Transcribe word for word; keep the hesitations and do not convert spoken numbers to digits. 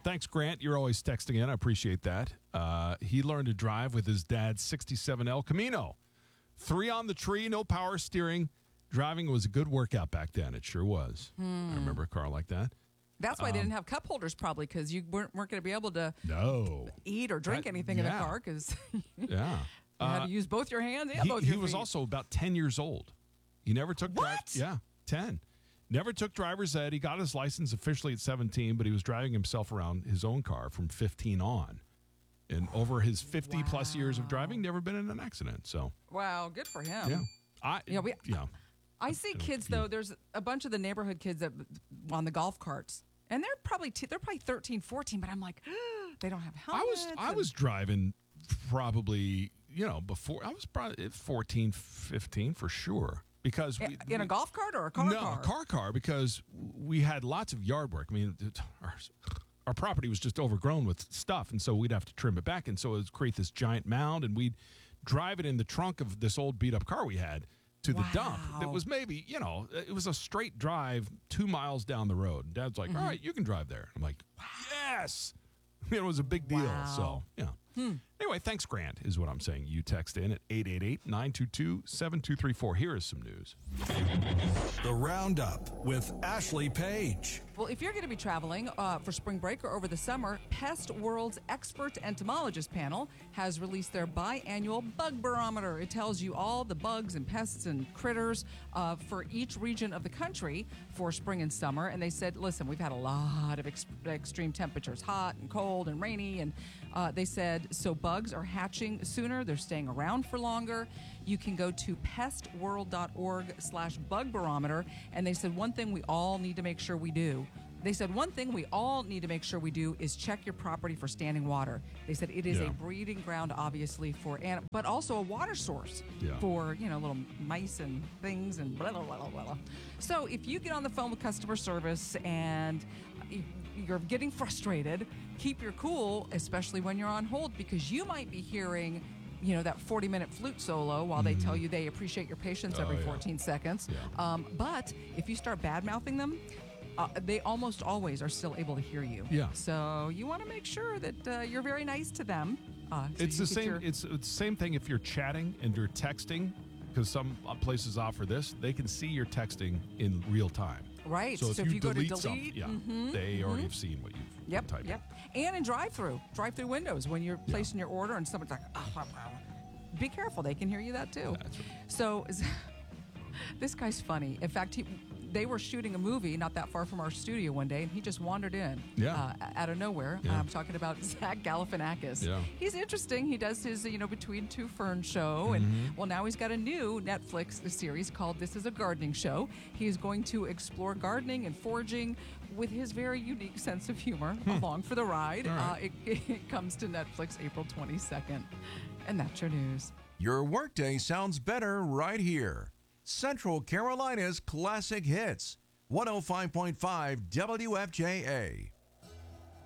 thanks, Grant. You're always texting in. I appreciate that. Uh, he learned to drive with his dad's sixty-seven El Camino. Three on the tree, no power steering. Driving was a good workout back then. It sure was. Hmm. I remember a car like that. That's why Um, they didn't have cup holders, probably, because you weren't, weren't going to be able to No. eat or drink That- anything in the yeah. car because you Yeah. had Uh, to use both your hands and he both he your was feet. also about ten years old. He never took dri- What? yeah, ten. Never took driver's ed. He got his license officially at seventeen, but he was driving himself around his own car from fifteen on. And over his fifty plus years of driving, never been in an accident. So, Wow, good for him. yeah. I Yeah, we- yeah. I see Uh, kids you- though. There's a bunch of the neighborhood kids that on the golf carts, and they're probably t- they're probably thirteen, fourteen. But I'm like, they don't have I helmets. was I and- was driving probably, you know, before I was probably fourteen, fifteen for sure because we, in a golf cart or a car no, car. a car car because we had lots of yard work. I mean, it- our, our property was just overgrown with stuff, and so we'd have to trim it back, and so it would create this giant mound, and we'd drive it in the trunk of this old beat up car we had to the dump. Wow. It was maybe, you know, it was a straight drive two miles down the road. And Dad's like, Mm-hmm. all right, you can drive there. I'm like, yes. It was a big deal. Wow. So, yeah. Anyway, thanks, Grant, is what I'm saying. You text in at eight eight eight, nine two two, seven two three four. Here is some news. The Roundup with Ashley Page. Well, if you're going to be traveling uh, for spring break or over the summer, Pest World's expert entomologist panel has released their biannual bug barometer. It tells you all the bugs and pests and critters uh, for each region of the country for spring and summer. And they said, listen, we've had a lot of ex- extreme temperatures, hot and cold and rainy. And uh, they said, so bugs are hatching sooner. They're staying around for longer. You can go to pestworld.org slash bug barometer. And they said, one thing we all need to make sure we do. They said one thing we all need to make sure we do is check your property for standing water. They said it is Yeah. a breeding ground, obviously, for an- but also a water source Yeah. for, you know, little mice and things and blah, blah, blah, blah, blah. So if you get on the phone with customer service and y- you're getting frustrated, keep your cool, especially when you're on hold, because you might be hearing, you know, that forty-minute flute solo while they tell you they appreciate your patience Oh, every yeah. fourteen seconds. Yeah. Um, but if you start bad-mouthing them, uh, they almost always are still able to hear you. Yeah. So you want to make sure that uh, you're very nice to them. Uh, so It's you the get same. your- It's, it's the same thing if you're chatting and you're texting, because some places offer this. They can see your texting in real time. Right. So if, So you, if you go to delete, some- delete, yeah, mhm, they already have seen what you've Yep, typed. in. yep. And in drive-through, drive-through windows, when you're placing your order and someone's like, oh, oh, oh. Be careful, they can hear you that too. That's right. So is, this guy's funny. In fact, he, they were shooting a movie not that far from our studio one day, and he just wandered in Yeah. uh, out of nowhere. Yeah. I'm talking about Zach Galifianakis. Yeah. He's interesting. He does his, you know, Between Two Ferns show, Mm-hmm. and well, now he's got a new Netflix series called This Is a Gardening Show. He's going to explore gardening and foraging with his very unique sense of humor along for the ride. Hmm. All right. Uh, it, it comes to Netflix April twenty-second. And that's your news. Your workday sounds better right here. Central Carolina's classic hits. one oh five point five W F J A.